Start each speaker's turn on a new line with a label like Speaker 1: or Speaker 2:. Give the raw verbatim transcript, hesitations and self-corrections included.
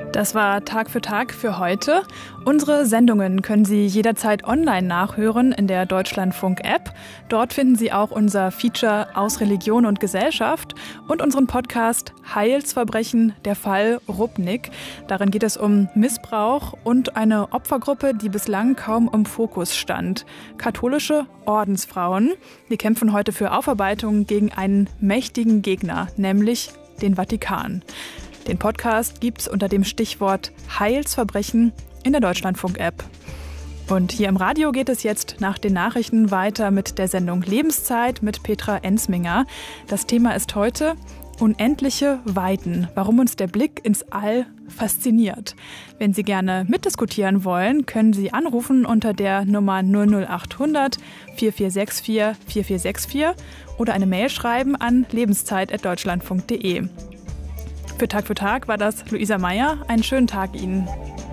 Speaker 1: Das war Tag für Tag für heute. Unsere Sendungen können Sie jederzeit online nachhören in der Deutschlandfunk-App. Dort finden Sie auch unser Feature aus Religion und Gesellschaft und unseren Podcast Heilsverbrechen, der Fall Rupnik. Darin geht es um Missbrauch und eine Opfergruppe, die bislang kaum im Fokus stand. Katholische Ordensfrauen. Die kämpfen heute für Aufarbeitung gegen einen mächtigen Gegner, nämlich den Vatikan. Den Podcast gibt's unter dem Stichwort Heilsverbrechen in der Deutschlandfunk-App. Und hier im Radio geht es jetzt nach den Nachrichten weiter mit der Sendung Lebenszeit mit Petra Ensminger. Das Thema ist heute unendliche Weiten, warum uns der Blick ins All fasziniert. Wenn Sie gerne mitdiskutieren wollen, können Sie anrufen unter der Nummer null null acht hundert vier vier sechs vier vier vier sechs vier oder eine Mail schreiben an lebenszeit at deutschlandfunk punkt de. Für Tag für Tag war das Luisa Meyer. Einen schönen Tag Ihnen.